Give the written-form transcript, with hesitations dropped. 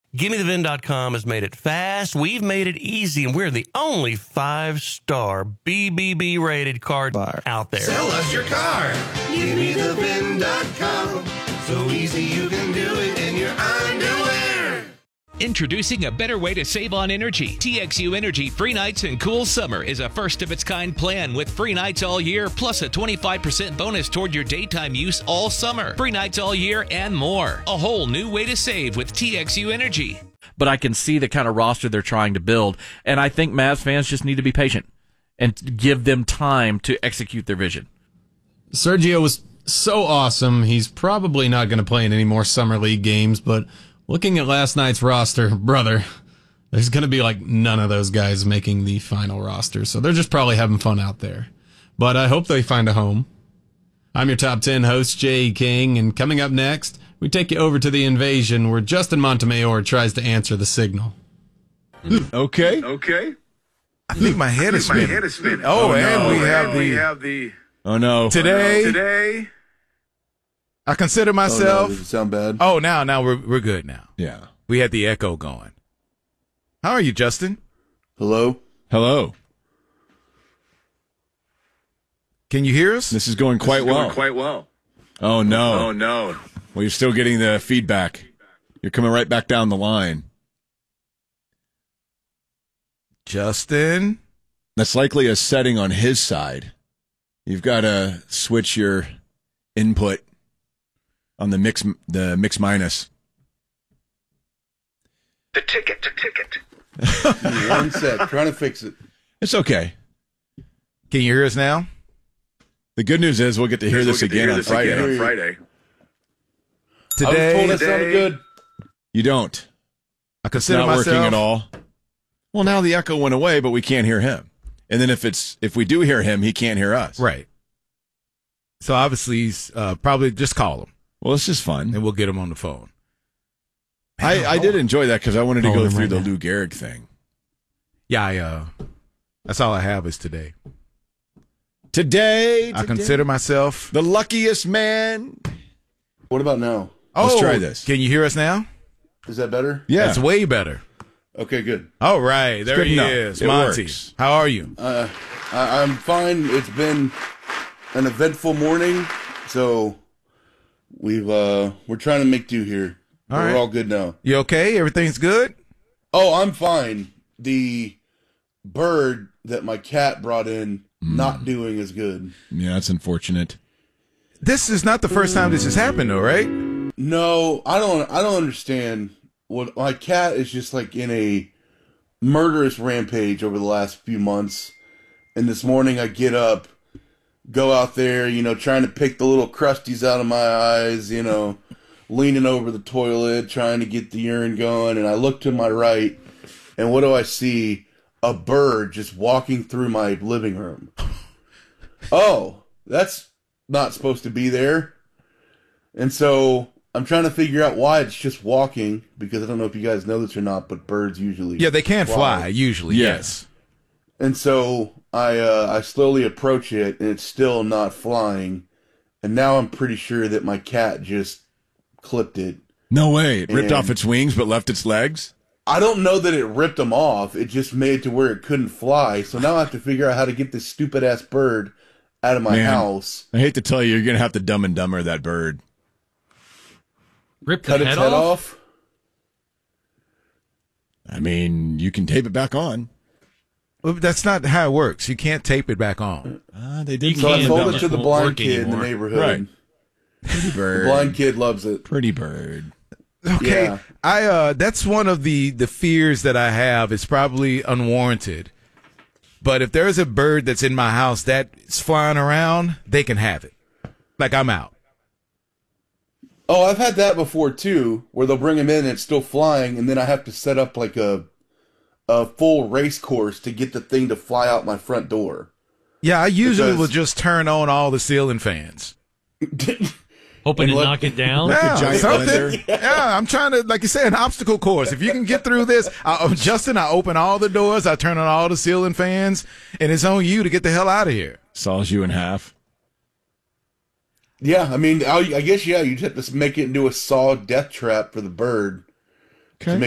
GimmeTheVin.com has made it fast. We've made it easy, and we're the only 5-star BBB rated car buyer out there. Sell us your car. GimmeTheVin.com. So easy you can do it in your underwear. Introducing a better way to save on energy. TXU Energy Free Nights and Cool Summer is a first-of-its-kind plan with free nights all year, plus a 25% bonus toward your daytime use all summer. Free nights all year and more. A whole new way to save with TXU Energy. But I can see the kind of roster they're trying to build, and I think Mavs fans just need to be patient and give them time to execute their vision. Sergio was so awesome. He's probably not going to play in any more Summer League games, but looking at last night's roster, brother, there's going to be like none of those guys making the final roster. So they're just probably having fun out there. But I hope they find a home. I'm your Top 10 host, Jay King, and coming up next, we take you over to the Invasion where Justin Montemayor tries to answer the signal. Okay. I think my head is spinning. Oh, and we have the. Oh no. Today. I consider myself. Oh, no. Does it sound bad? Oh, now we're good now. Yeah. We had the echo going. How are you, Justin? Hello. Can you hear us? This is going quite well. Oh no. Well, you're still getting the feedback. You're coming right back down the line. Justin? That's likely a setting on his side. You've got to switch your input on the mix minus. The ticket. One sec. Trying to fix it. It's okay. Can you hear us now? The good news is we'll get to hear this again on Friday. Today, I was told that sounded good. You don't. I consider it's not myself working at all. Well, now the echo went away, but we can't hear him. And then if we do hear him, he can't hear us. Right. So obviously, he's probably just call him. Well, it's just fun. And we'll get him on the phone. I did enjoy that because I wanted to go through the Lou Gehrig thing. Yeah, that's all I have is today. Today, I consider myself the luckiest man. What about now? Let's try this. Can you hear us now? Is that better? Yeah. That's way better. Okay, good. All right, there he is. Monty, how are you? I'm fine. It's been an eventful morning, so we're trying to make do here. We're all good now. You okay? Everything's good? Oh, I'm fine. The bird that my cat brought in not doing as good. Yeah, that's unfortunate. This is not the first time this has happened, though, right? No, I don't understand. What my cat is just like in a murderous rampage over the last few months. And this morning I get up, go out there, trying to pick the little crusties out of my eyes, leaning over the toilet, trying to get the urine going. And I look to my right, and what do I see? A bird just walking through my living room. Oh, that's not supposed to be there. And so I'm trying to figure out why it's just walking, because I don't know if you guys know this or not, but birds usually they can fly usually, yes. And so I slowly approach it, and it's still not flying. And now I'm pretty sure that my cat just clipped it. No way. It ripped off its wings but left its legs? I don't know that it ripped them off. It just made it to where it couldn't fly. So now I have to figure out how to get this stupid-ass bird out of my house. I hate to tell you, you're going to have to Dumb and Dumber that bird. Cut its head off? I mean, you can tape it back on. Well, that's not how it works. You can't tape it back on. They did. So I sold it to the blind kid in the neighborhood. Right. Pretty bird. The blind kid loves it. Pretty bird. Okay, yeah. That's one of the fears that I have. It's probably unwarranted. But if there's a bird that's in my house that's flying around, they can have it. Like, I'm out. Oh, I've had that before, too, where they'll bring him in and it's still flying, and then I have to set up like a full race course to get the thing to fly out my front door. Yeah, I usually will just turn on all the ceiling fans. Hoping to knock it down? Yeah, like a giant something. Yeah, I'm trying to, like you said, an obstacle course. If you can get through this, Justin, I open all the doors, I turn on all the ceiling fans, and it's on you to get the hell out of here. Saws you in half. Yeah, I mean, I guess, you just have to make it into a saw death trap for the bird. Okay.